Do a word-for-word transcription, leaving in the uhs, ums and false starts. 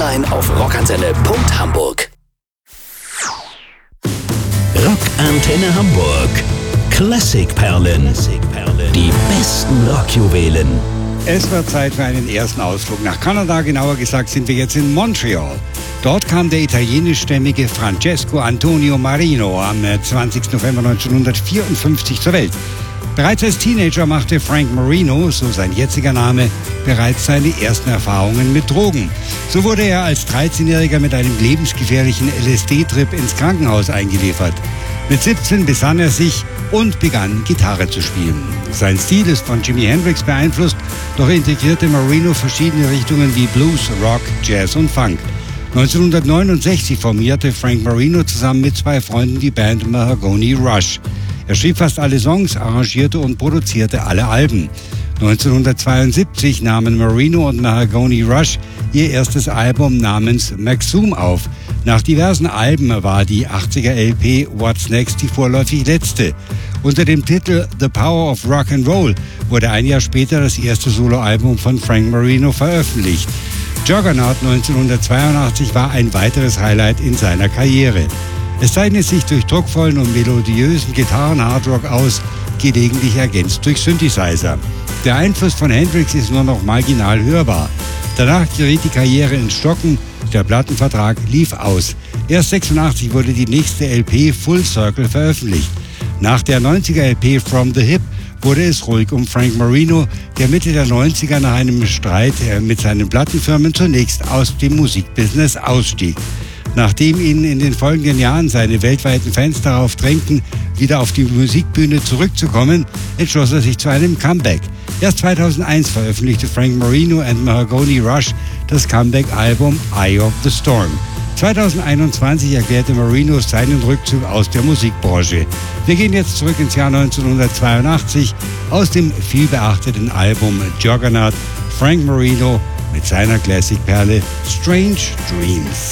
online auf rockantenne punkt hamburg. Rockantenne Hamburg. Klassikperlen. Die besten Rockjuwelen. Es wird Zeit für einen ersten Ausflug nach Kanada. Genauer gesagt sind wir jetzt in Montreal. Dort kam der italienischstämmige Francesco Antonio Marino am zwanzigsten November neunzehnhundertvierundfünfzig zur Welt. Bereits als Teenager machte Frank Marino, so sein jetziger Name, bereits seine ersten Erfahrungen mit Drogen. So wurde er als dreizehnjähriger mit einem lebensgefährlichen L S D-Trip ins Krankenhaus eingeliefert. Mit siebzehn besann er sich und begann Gitarre zu spielen. Sein Stil ist von Jimi Hendrix beeinflusst, doch integrierte Marino verschiedene Richtungen wie Blues, Rock, Jazz und Funk. neunzehnhundertneunundsechzig formierte Frank Marino zusammen mit zwei Freunden die Band Mahogany Rush. Er schrieb fast alle Songs, arrangierte und produzierte alle Alben. neunzehnhundertzweiundsiebzig nahmen Marino und Mahogany Rush ihr erstes Album namens Maxum auf. Nach diversen Alben war die achtziger L P What's Next die vorläufig letzte. Unter dem Titel The Power of Rock and Roll wurde ein Jahr später das erste Soloalbum von Frank Marino veröffentlicht. Juggernaut neunzehnhundertzweiundachtzig war ein weiteres Highlight in seiner Karriere. Es zeichnet sich durch druckvollen und melodiösen Gitarren-Hardrock aus, gelegentlich ergänzt durch Synthesizer. Der Einfluss von Hendrix ist nur noch marginal hörbar. Danach geriet die Karriere ins Stocken, der Plattenvertrag lief aus. Erst sechsundachtzig wurde die nächste L P Full Circle veröffentlicht. Nach der neunziger L P From the Hip wurde es ruhig um Frank Marino, der Mitte der neunziger nach einem Streit mit seinen Plattenfirmen zunächst aus dem Musikbusiness ausstieg. Nachdem ihn in den folgenden Jahren seine weltweiten Fans darauf drängten, wieder auf die Musikbühne zurückzukommen, entschloss er sich zu einem Comeback. Erst zweitausendeins veröffentlichte Frank Marino and Mahogany Rush das Comeback-Album Eye of the Storm. zweitausendeinundzwanzig erklärte Marino seinen Rückzug aus der Musikbranche. Wir gehen jetzt zurück ins Jahr neunzehnhundertzweiundachtzig. Aus dem vielbeachteten Album Juggernaut, Frank Marino mit seiner Classic-Perle Strange Dreams.